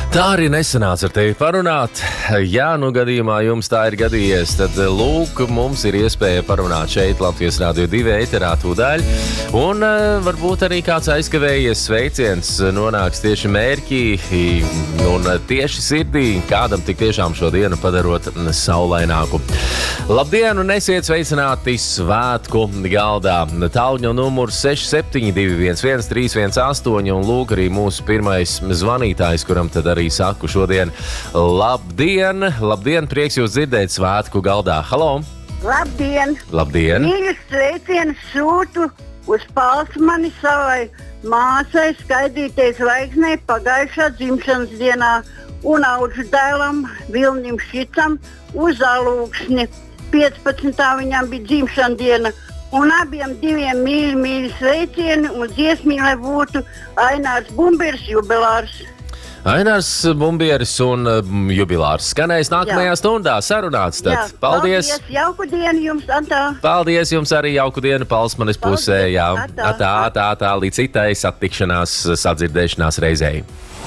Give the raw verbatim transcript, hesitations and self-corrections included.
Tā arī nesanāca ar tevi parunāt. Ja nu gadījumā jums tā ir gadījies, tad lūk, mums ir iespēja parunāt šeit Latvijas Rādio divi ēterā tūdaļ. Un uh, varbūt arī kāds aizkavējies sveiciens nonāks tieši mērķī un tieši sirdī, kādam tik tiešām šo dienu padarot saulaināku. Labdien un esiet sveicināti svētku galdā. Tālruņa numurs seši septiņi divi viens viens trīs viens astoņi un lūk arī mūsu pirmais zvanītājs, kuram tad arī saku šodien labdien, labdien, prieks jūs dzirdēt svētku galdā. Halo! Labdien! Labdien! Mīļus sveicienus sūtu uz Palsmani savai māsai skaidītai zvaigznei pagājušā dzimšanas dienā un auģu dēlam Vilnim Šicam uz Alūksni. piecpadsmitā viņam bija dzimšana diena. Un abiem diviem mīļi, mīļi sveicieni un dziesmī, lai būtu Ainārs Bumbieris jubilārs. Ainārs Bumbieris un um, jubilārs skanēs nākamajā Jā. stundā sarunāts. Tad. Jā, paldies! Paldies! Jauku dienu jums, Antā! Paldies jums arī jauku dienu Palsmanes pusē. Jā, atā, atā, atā, līdz citai satikšanās, sadzirdēšanās reizei.